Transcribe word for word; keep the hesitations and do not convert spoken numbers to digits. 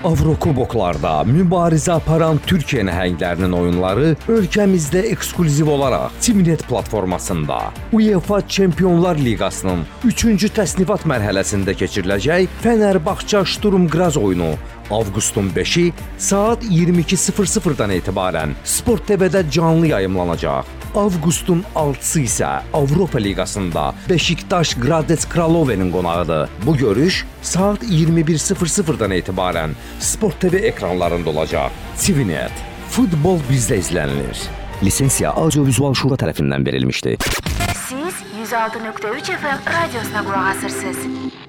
Avrokuboklarda mübarizə aparan Türkiyə nəhənglərinin oyunları ölkəmizdə ekskluziv olaraq Tvnet platformasında UEFA Çempionlar Liqasının üçüncü təsnifat mərhələsində keçiriləcək Fenerbahçe Sturm Graz oyunu avqustun beşi saat iyirmi iki sıfır sıfırdan etibarən Sport T V-də canlı yayımlanacaq. Avqustun altısı isə Avropa Liqasında Beşiktaş Gradets Kralovenin qonağıdır. Bu görüş saat iyirmi bir sıfır sıfırdan etibarən Sport T V ekranlarında olacaq. Tvnet. Futbol bizdə izlənilir. Lisensiya Audio-Vizual Şura tərəfindən verilmişdir. Siz yüz altı nöqtə üç F M radiosuna qulaq asırsınız.